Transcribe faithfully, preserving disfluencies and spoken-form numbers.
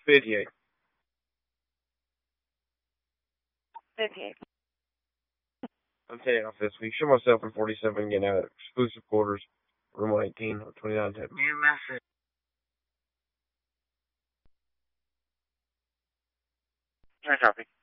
fifty-eight. fifty-eight. I'm taking off this week. Show myself in forty-seven, getting out of exclusive quarters, room one eighteen, twenty-nine ten. New message. I copy.